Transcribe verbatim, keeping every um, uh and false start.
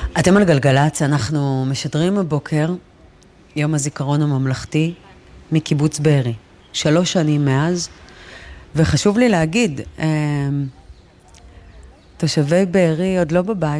אתם על גלגלץ, אנחנו משדרים הבוקר, יום הזיכרון הממלכתי, מקיבוץ בארי. שלוש שנים מאז, וחשוב לי להגיד, תושבי בארי עוד לא בבית,